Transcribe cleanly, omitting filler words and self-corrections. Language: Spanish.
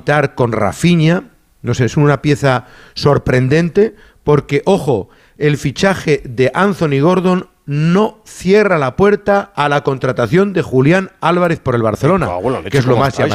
contar con Rafinha. No sé, es una pieza sorprendente porque, ojo, el fichaje de Anthony Gordon no cierra la puerta a la contratación de Julián Álvarez por el Barcelona, que es lo más llamativo.